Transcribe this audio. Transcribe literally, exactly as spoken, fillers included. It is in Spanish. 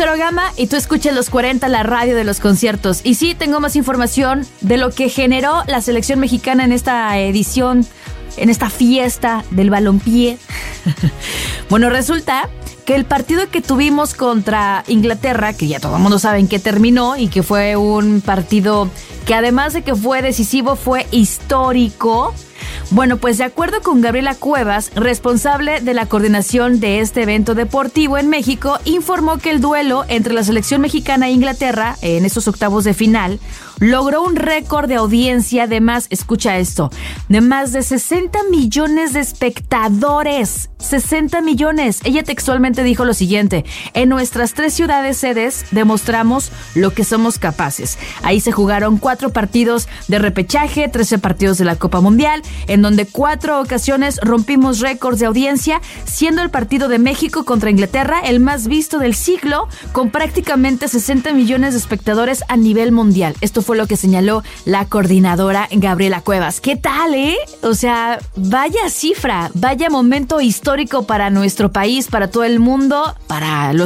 Cero Gama y tú escuchas Los cuarenta, la radio de los conciertos. Y sí, tengo más información de lo que generó la selección mexicana en esta edición, en esta fiesta del balompié. Bueno, resulta que el partido que tuvimos contra Inglaterra, que ya todo el mundo sabe en qué terminó y que fue un partido que además de que fue decisivo, fue histórico. Bueno, pues de acuerdo con Gabriela Cuevas, responsable de la coordinación de este evento deportivo en México, informó que el duelo entre la selección mexicana e Inglaterra en esos octavos de final logró un récord de audiencia de más, escucha esto, de más de sesenta millones de espectadores. sesenta millones. Ella textualmente dijo lo siguiente: en nuestras tres ciudades sedes demostramos lo que somos capaces. Ahí se jugaron cuatro partidos de repechaje, trece partidos de la Copa Mundial, en donde cuatro ocasiones rompimos récords de audiencia, siendo el partido de México contra Inglaterra el más visto del siglo, con prácticamente sesenta millones de espectadores a nivel mundial. Esto fue lo que señaló la coordinadora Gabriela Cuevas. ¿Qué tal, eh? O sea, vaya cifra, vaya momento histórico para nuestro país, para todo el mundo, para los